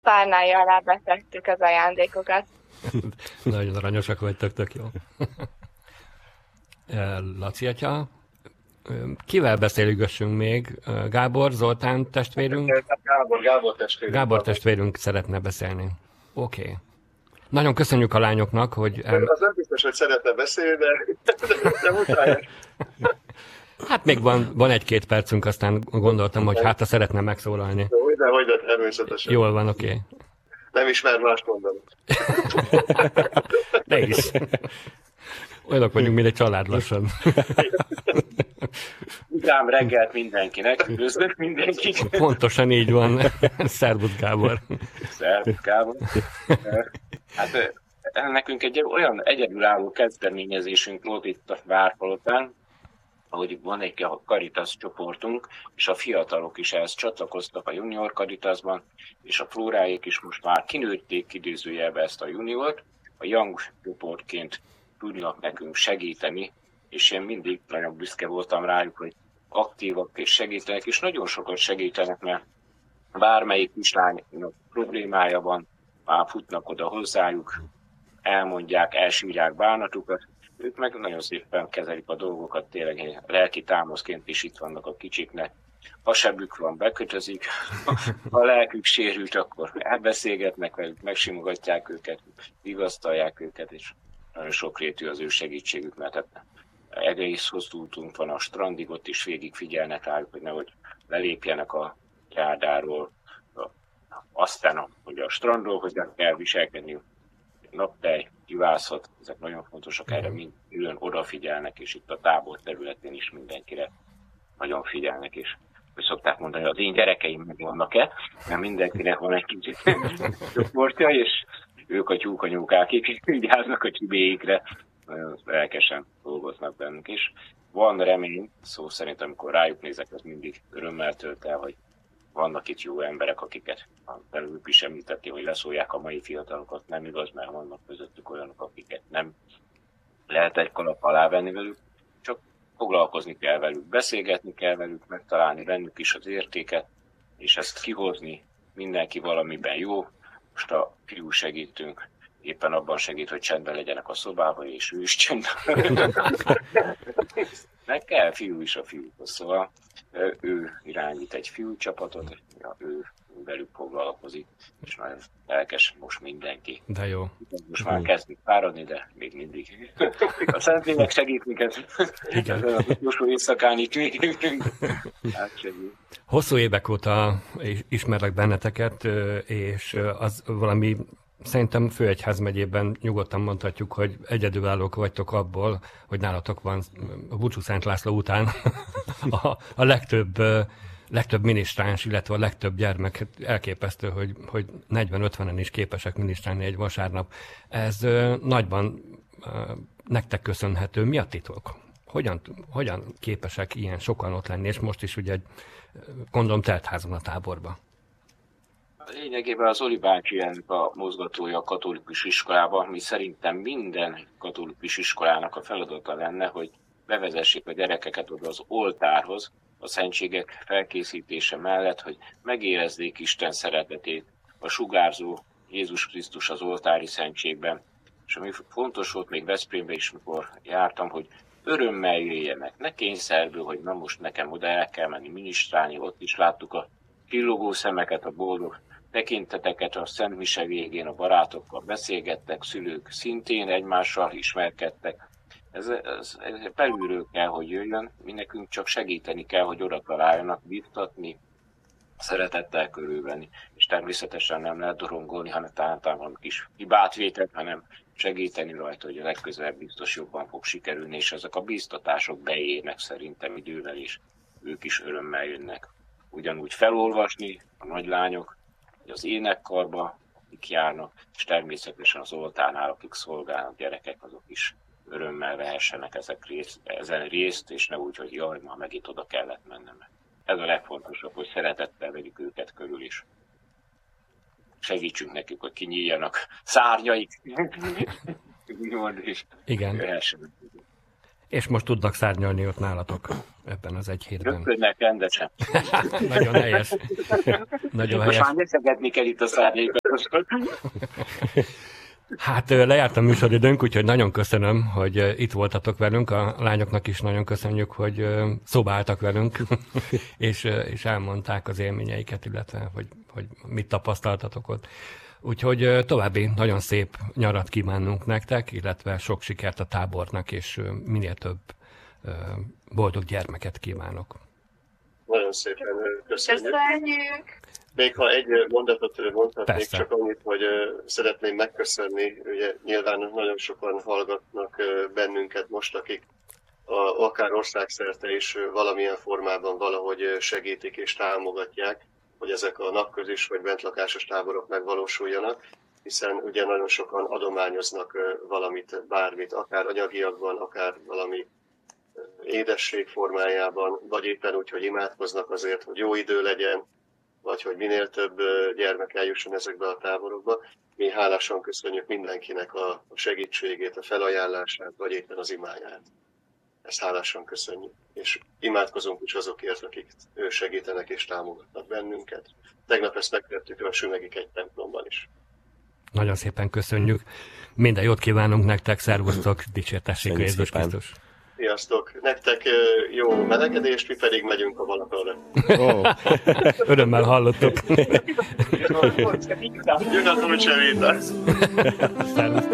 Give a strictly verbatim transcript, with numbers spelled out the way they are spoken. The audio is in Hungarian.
párnája alá betettük az ajándékokat. Nagyon aranyosak vagytok, tök jó. Laci atya, kivel beszélgessünk még? Gábor, Zoltán testvérünk? Gábor, Gábor testvérünk. Gábor testvérünk szeretne beszélni. Oké. Okay. Nagyon köszönjük a lányoknak, hogy... El... Az nem biztos, hogy szeretne beszélni, de, de muszáj. Hát még van, van egy-két percünk, aztán gondoltam, hogy hát, ha szeretne megszólalni. Jó, de hogy de természetesen. Jól van, oké. Okay. Nem ismer mást mondani. Ne is. Olyanok vagyunk, mint egy család lassan. Utám reggelt mindenkinek, üdvözlök mindenkit. Pontosan így van. Szervusz Gábor. Szervusz Gábor. Hát nekünk egy olyan egyedülálló kezdeményezésünk volt itt a Várpalotán, ahogy van egy Caritas csoportunk, és a fiatalok is ehhez csatlakoztak a Junior Caritasban, és a Flóráék is most már kinőtték idézőjelbe ezt a juniort, a Young csoportként tudnak nekünk segíteni, és én mindig nagyon büszke voltam rájuk, hogy aktívak és segítenek, és nagyon sokat segítenek, mert bármelyik kislánynak problémája van, már futnak oda hozzájuk, elmondják, elsírják bánatukat, ők meg nagyon szépen kezelik a dolgokat, tényleg lelki támaszként is itt vannak a kicsiknek. Ha sebük van, bekötözik, ha a lelkük sérült, akkor elbeszélgetnek velük, megsimogatják őket, vigasztalják őket, és nagyon sokrétű az ő segítségük, mert egész hosszú útunk van a strandig, ott is végig figyelnek rájuk, hogy nehogy lelépjenek a járdáról, aztán hogy a strandról hogyan kell viselkedni, naptej, kivászat, ezek nagyon fontosak, erre mind külön odafigyelnek, és itt a tábor területén is mindenkire nagyon figyelnek, és hogy szokták mondani, az én gyerekeim meg vannak-e, mert mindenkinek van egy kicsit csoportja, és ők a tyúkanyókák, akik vigyáznak a csibéikre, nagyon lelkesen dolgoznak bennünk is. Van remény, szó szerint, amikor rájuk nézek, az mindig örömmel tölt el, hogy vannak itt jó emberek, akiket belőlük is említeti, hogy leszólják a mai fiatalokat, nem igaz, mert vannak közöttük olyanok, akiket nem lehet egy kalap alá venni velük, csak foglalkozni kell velük, beszélgetni kell velük, megtalálni bennük is az értéket, és ezt kihozni, mindenki valamiben jó. Most a fiú segítünk, éppen abban segít, hogy csendben legyenek a szobában, és ő is csendben. Meg kell fiú is a fiúhoz, szóval ő irányít egy fiú csapatot, ja, ő velük foglalkozik, és nagyon lelkes most mindenki. De jó. Most már kezdik fáradni, de még mindig. A Szentlélek segít minket. Igen. Az utolsó éjszakán itt még. Hosszú évek óta ismerlek benneteket, és az valami, szerintem Főegyház megyében nyugodtan mondhatjuk, hogy egyedülállók vagytok abból, hogy nálatok van a Búcsú Szent László után a, a legtöbb, legtöbb minisztráns, illetve a legtöbb gyermek. Elképesztő, hogy, hogy negyven-ötvenen is képesek minisztrálni egy vasárnap. Ez nagyban nektek köszönhető. Mi a titok? Hogyan, hogyan képesek ilyen sokan ott lenni, és most is ugye gondolom teltházon a táborba? Lényegében az Oli bácsi ennek a mozgatója a katolikus iskolában, mi szerintem minden katolikus iskolának a feladata lenne, hogy bevezessék a gyerekeket oda az oltárhoz, a szentségek felkészítése mellett, hogy megérezzék Isten szeretetét, a sugárzó Jézus Krisztus az oltári szentségben. És ami fontos volt még Veszprémben is, mikor jártam, hogy örömmel jöjjenek, ne kényszerből, hogy na most nekem oda el kell menni minisztrálni, ott is láttuk a csillogó szemeket, a boldog tekinteteket, a Szent Mise végén a barátokkal beszélgettek, szülők szintén egymással ismerkedtek. Ez, ez, ez belülről kell, hogy jöjjön, mi nekünk csak segíteni kell, hogy oda találjanak, biztatni, szeretettel körülvenni, és természetesen nem lehet dorongolni, hanem talán van kis hibát vétett, hanem segíteni rajta, hogy a legközelebb biztos jobban fog sikerülni, és ezek a biztatások beérnek szerintem idővel, és ők is örömmel jönnek. Ugyanúgy felolvasni a nagylányok, az énekkarba, akik járnak, és természetesen az oltárnál, akik szolgálnak, gyerekek, azok is örömmel vehessenek ezek részt, ezen részt, és ne úgy, hogy jaj, már megint oda kellett mennem. Ez a legfontosabb, hogy szeretettel vegyük őket körül is. Segítsünk nekik, hogy kinyíljanak szárnyaik. Igen. És most tudnak szárnyalni ott nálatok ebben az egy hétben. Röpködnek rendesen. Nagyon helyes. Nagyon Most helyes. már neszegetni kell itt a szárnyékat. Hát lejárt a műsoridőnk, úgyhogy nagyon köszönöm, hogy itt voltatok velünk. A lányoknak is nagyon köszönjük, hogy szóba álltak velünk, és, és elmondták az élményeiket, illetve hogy, hogy mit tapasztaltatok ott. Úgyhogy további nagyon szép nyarat kívánunk nektek, illetve sok sikert a tábornak, és minél több boldog gyermeket kívánok. Nagyon szépen köszönjük. Köszönjük! Még ha egy mondatot mondhatnék, Persze. csak annyit, hogy uh, szeretném megköszönni, ugye nyilván nagyon sokan hallgatnak uh, bennünket most, akik a, akár országszerte is uh, valamilyen formában valahogy uh, segítik és támogatják, hogy ezek a napközis vagy bentlakásos táborok megvalósuljanak, hiszen ugye nagyon sokan adományoznak uh, valamit, bármit, akár anyagiakban, akár valami uh, édesség formájában, vagy éppen úgy, hogy imádkoznak azért, hogy jó idő legyen, vagy hogy minél több gyermek eljusson ezekbe a táborokba. Mi hálásan köszönjük mindenkinek a segítségét, a felajánlását, vagy éppen az imáját. Ezt hálásan köszönjük. És imádkozunk is azokért, akik segítenek és támogatnak bennünket. Tegnap ezt megtettük a Sümegik egy templomban is. Nagyon szépen köszönjük. Minden jót kívánunk nektek, szervusztok, dicsértessék Köszönjük Jézus szépen. Krisztus. Sziasztok! Nektek jó melegedést, mi pedig megyünk a Balatonra. Ó, Örömmel hallottok. Jön a Dolce Vita! Szervusztok.